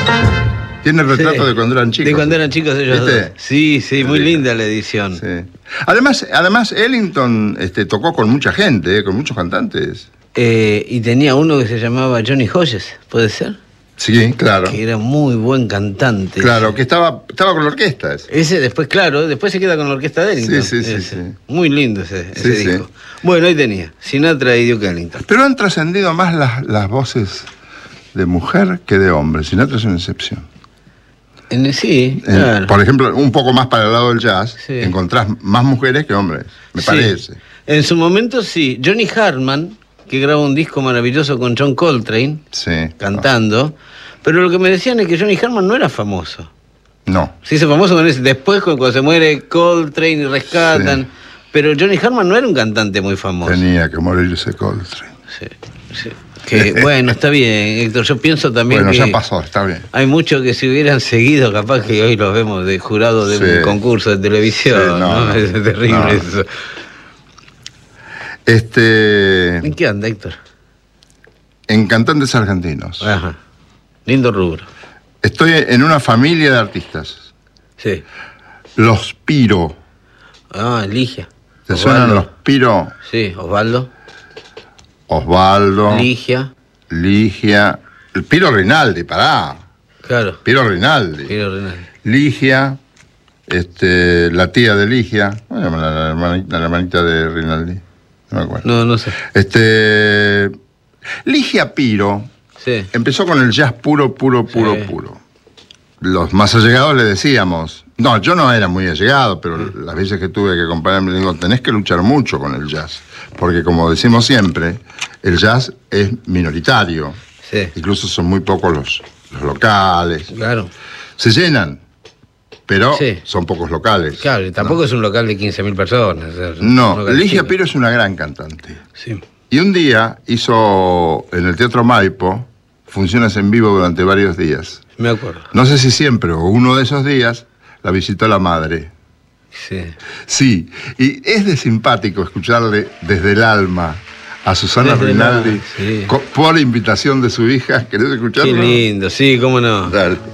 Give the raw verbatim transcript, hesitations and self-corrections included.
Tiene el retrato Sí. de cuando eran chicos. De cuando eran chicos ellos ¿Viste? dos. Sí, sí, muy Sí. linda la edición. Sí. Además, además Ellington este, tocó con mucha gente, eh, con muchos cantantes. Eh, y tenía uno que se llamaba Johnny Hodges, ¿puede ser? Sí, claro. Que era muy buen cantante. Claro, que estaba, estaba con la orquesta. ese. Ese después, claro, después se queda con la orquesta de Ellington. Sí, sí, sí, Ese. sí. Muy lindo ese, Sí, ese sí. disco. Bueno, ahí tenía, Sinatra y Duke Ellington. Pero han trascendido más las, las voces de mujer que de hombre. Sinatra es una excepción. En- sí, En- claro. Por ejemplo, un poco más para el lado del jazz, Sí. encontrás más mujeres que hombres, me Sí. parece. En su momento sí. Johnny Hartman, que graba un disco maravilloso con John Coltrane, Sí. cantando. Pero lo que me decían es que Johnny Hartman no era famoso. No. Se hizo famoso con ese, después cuando se muere Coltrane y rescatan. Sí. Pero Johnny Hartman no era un cantante muy famoso. Tenía que morirse Coltrane. Sí, sí. Que, bueno, está bien, Héctor. Yo pienso también Bueno, que ya pasó, está bien. hay muchos que si hubieran seguido, capaz que hoy los vemos de jurado de Sí. un concurso de televisión. Sí, no, ¿no? no, Es terrible no. eso. Este, ¿En qué anda, Héctor? en cantantes argentinos. Ajá. Lindo rubro. Estoy en una familia de artistas. Sí. Los Piro. Ah, Ligia. ¿Te Osvaldo. suenan los Piro? Sí, Osvaldo. Osvaldo, Ligia. Ligia. El Piro Rinaldi, pará. Claro. Piro Rinaldi. Piro Renal. Ligia, este, la tía de Ligia. ¿Cómo se llama la, la hermanita, la hermanita de Rinaldi? No me acuerdo. No, no sé. Este, Ligia Piro Sí. empezó con el jazz puro, puro, puro, Sí. puro. Los más allegados le decíamos, no, yo no era muy allegado, pero las veces que tuve que acompañarme, le digo, tenés que luchar mucho con el jazz, porque como decimos siempre, el jazz es minoritario, Sí. incluso son muy pocos los, los locales, Claro. se llenan, pero Sí. son pocos locales. Claro, y tampoco es un local de quince mil personas. es un No, local Ligia chico. Piro es una gran cantante. Sí. Y un día hizo en el Teatro Maipo funciones en vivo durante varios días. Me acuerdo. No sé si siempre o uno de esos días la visitó la madre. Sí. Sí, y es de simpático escucharle desde el alma a Susana Desde el Rinaldi alma, sí. co- por invitación de su hija. ¿Querés escucharlo? Qué lindo, sí, cómo no. Dale.